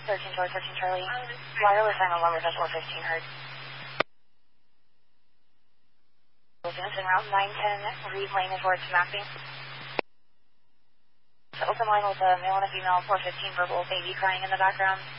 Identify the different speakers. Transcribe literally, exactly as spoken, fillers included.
Speaker 1: thirteen George, thirteen Charlie. Wireless nine one one with us, four fifteen hertz. Units in route nine ten, Reed Lane is towards mapping. So open line with a male and a female, four fifteen verbal baby crying in the background.